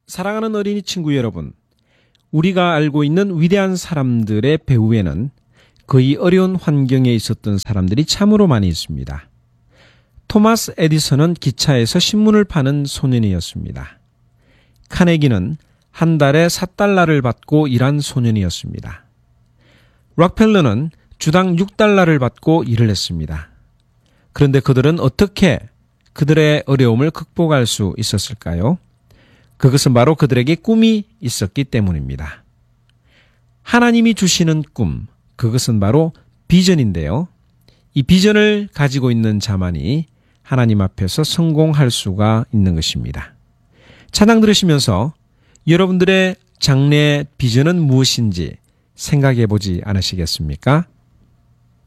사랑하는 어린이 친구 여러분, 우리가 알고 있는 위대한 사람들의 배후에는 거의 어려운 환경에 있었던 사람들이 참으로 많이 있습니다. 토마스 에디슨은 기차에서 신문을 파는 소년이었습니다. 카네기는 한 달에 $4를 받고 일한 소년이었습니다. 록펠러는 주당 $6를 받고 일을 했습니다. 그런데 그들은 어떻게 그들의 어려움을 극복할 수 있었을까요? 그것은 바로 그들에게 꿈이 있었기 때문입니다. 하나님이 주시는 꿈, 그것은 바로 비전인데요. 이 비전을 가지고 있는 자만이 하나님 앞에서 성공할 수가 있는 것입니다. 찬양 들으시면서 여러분들의 장래 비전은 무엇인지 생각해 보지 않으시겠습니까?